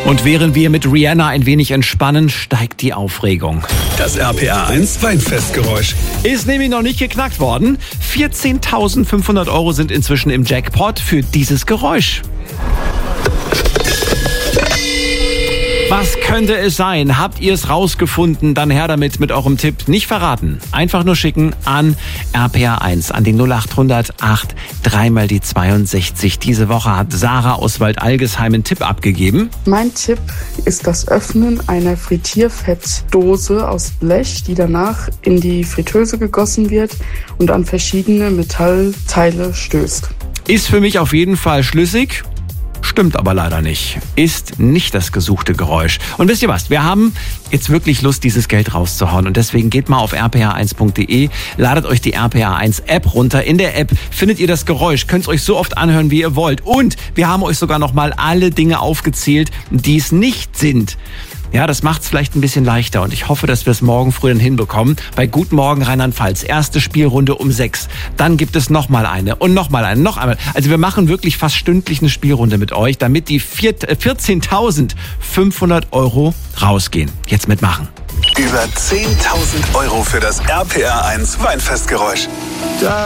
Und während wir mit Rihanna ein wenig entspannen, steigt die Aufregung. Das RPA 1 Weinfestgeräusch. Ist nämlich noch nicht geknackt worden. 14.500 € sind inzwischen im Jackpot für dieses Geräusch. Was könnte es sein? Habt ihr es rausgefunden? Dann her damit mit eurem Tipp. Nicht verraten. Einfach nur schicken an RPA1, an die 0800 8 3 mal die 62. Diese Woche hat Sarah aus Waldalgesheim einen Tipp abgegeben. Mein Tipp ist das Öffnen einer Frittierfettdose aus Blech, die danach in die Fritteuse gegossen wird und an verschiedene Metallteile stößt. Ist für mich auf jeden Fall schlüssig. Stimmt aber leider nicht. Ist nicht das gesuchte Geräusch. Und wisst ihr was? Wir haben jetzt wirklich Lust, dieses Geld rauszuhauen. Und deswegen geht mal auf rpa1.de, ladet euch die RPA1 App runter. In der App findet ihr das Geräusch, könnt es euch so oft anhören, wie ihr wollt. Und wir haben euch sogar nochmal alle Dinge aufgezählt, die es nicht sind. Ja, das macht es vielleicht ein bisschen leichter und ich hoffe, dass wir es morgen früh dann hinbekommen. Bei Guten Morgen Rheinland-Pfalz, erste Spielrunde um 6. Dann gibt es nochmal eine und nochmal eine, noch einmal. Also wir machen wirklich fast stündlich eine Spielrunde mit euch, damit die 14.500 € rausgehen. Jetzt mitmachen. Über 10.000 € für das RPA 1 Weinfestgeräusch.